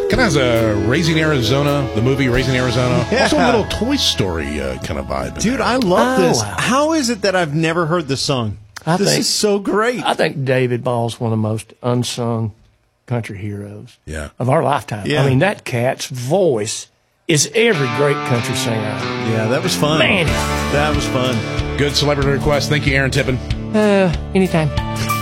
Kind of has a Raising Arizona, the movie Raising Arizona. Yeah. Also a little Toy Story kind of vibe. Dude, I love this. Wow. How is it that I've never heard this song? This is so great. I think David Ball's one of the most unsung country heroes of our lifetime. Yeah. I mean, that cat's voice is every great country singer. Yeah, that was fun. Man. That was fun. Good celebrity request. Thank you, Aaron Tippin. Anytime.